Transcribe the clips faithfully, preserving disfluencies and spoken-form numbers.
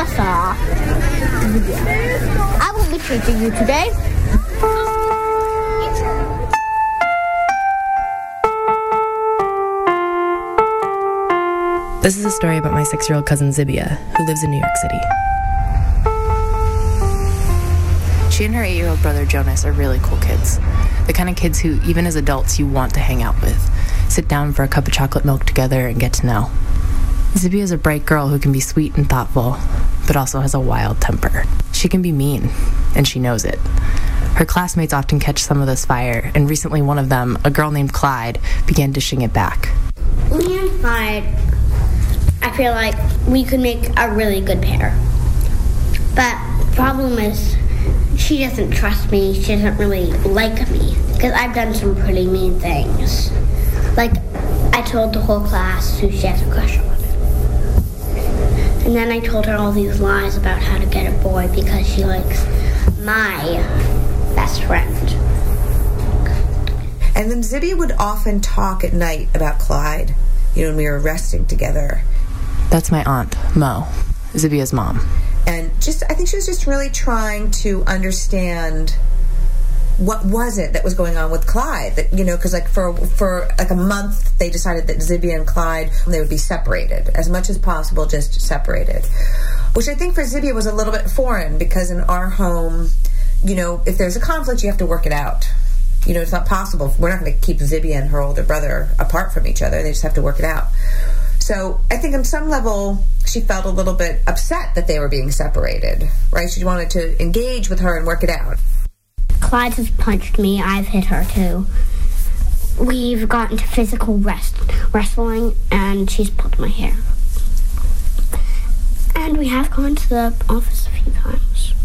Professor Zibia. I will be teaching you today. This is a story about my six-year-old cousin Zibia, who lives in New York City. She and her eight-year-old brother Jonas are really cool kids. The kind of kids who, even as adults, you want to hang out with. Sit down for a cup of chocolate milk together and get to know. Zibia is a bright girl who can be sweet and thoughtful, but also has a wild temper. She can be mean, and she knows it. Her classmates often catch some of this fire, and recently one of them, a girl named Clyde, began dishing it back. Me and Clyde, I feel like we could make a really good pair. But the problem is, she doesn't trust me. She doesn't really like me, because I've done some pretty mean things. Like, I told the whole class who she has a crush on. And then I told her all these lies about how to get a boy because she likes my best friend. And then Zibia would often talk at night about Clyde, you know, when we were resting together. That's my aunt, Mo, Zibia's mom. And just, I think she was just really trying to understand what was it that was going on with Clyde. That, you know, because like for for like a month, they decided that Zibia and Clyde, they would be separated as much as possible, just separated. Which I think for Zibia was a little bit foreign, because in our home, you know, if there's a conflict, you have to work it out. You know, it's not possible. We're not going to keep Zibia and her older brother apart from each other. They just have to work it out. So I think on some level, she felt a little bit upset that they were being separated, right? She wanted to engage with her and work it out. Clyde has punched me. I've hit her, too. We've gotten to physical rest, wrestling, and she's pulled my hair. And we have gone to the office a few times.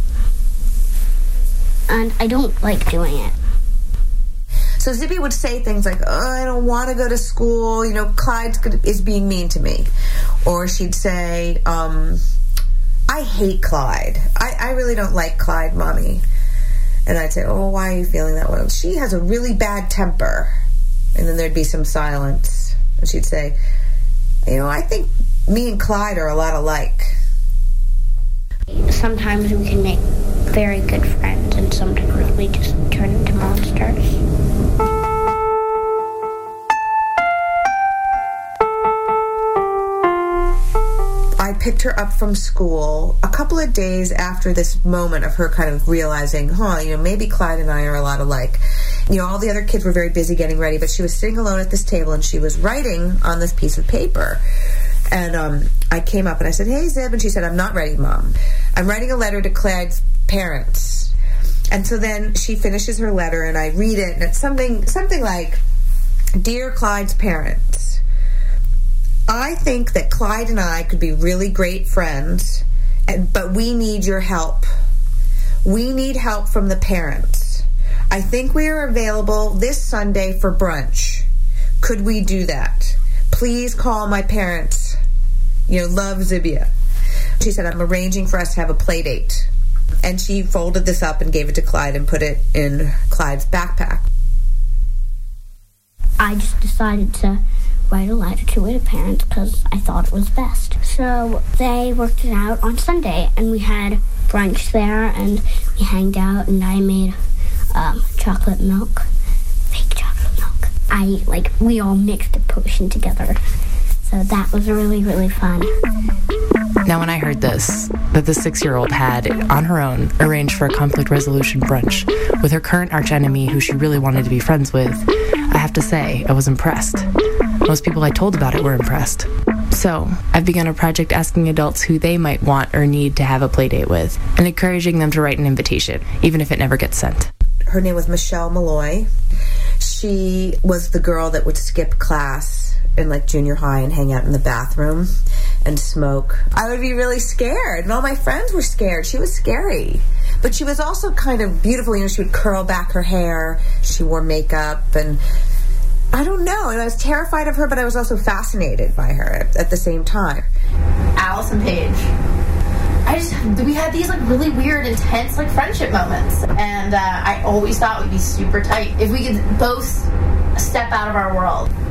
And I don't like doing it. So Zibia would say things like, oh, I don't want to go to school, you know, Clyde is being mean to me. Or she'd say, um, I hate Clyde. I, I really don't like Clyde, Mommy. And I'd say, oh, why are you feeling that way? She has a really bad temper. And then there'd be some silence. And she'd say, you know, I think me and Clyde are a lot alike. Sometimes we can make very good friends, and sometimes we just turn into monsters. I picked her up from school a couple of days after this moment of her kind of realizing, huh, you know, maybe Clyde and I are a lot alike. You know, all the other kids were very busy getting ready, but she was sitting alone at this table, and she was writing on this piece of paper. And um, I came up and I said, hey, Zib, and she said, I'm not ready, Mom. I'm writing a letter to Clyde's parents. And so then she finishes her letter, and I read it, and it's something, something like, Dear Clyde's parents, I think that Clyde and I could be really great friends, and, but we need your help. We need help from the parents. I think we are available this Sunday for brunch. Could we do that? Please call my parents. You know, love, Zibia. She said, I'm arranging for us to have a play date. And she folded this up and gave it to Clyde and put it in Clyde's backpack. I just decided to write a letter to the parents because I thought it was best. So they worked it out on Sunday, and we had brunch there, and we hanged out, and I made um, chocolate milk, fake chocolate milk. I, like, we all mixed a potion together. So that was really, really fun. Now, when I heard this, that the six-year-old had, on her own, arranged for a conflict resolution brunch with her current archenemy who she really wanted to be friends with, I have to say, I was impressed. Most people I told about it were impressed. So, I've begun a project asking adults who they might want or need to have a play date with, and encouraging them to write an invitation, even if it never gets sent. Her name was Michelle Malloy. She was the girl that would skip class in like junior high and hang out in the bathroom and smoke. I would be really scared, and all my friends were scared. She was scary. But she was also kind of beautiful. You know, she would curl back her hair. She wore makeup, and I don't know. And I was terrified of her, but I was also fascinated by her at, at the same time. Allison Page. I just, we had these like really weird, intense like friendship moments, and uh, I always thought we'd be super tight if we could both step out of our world.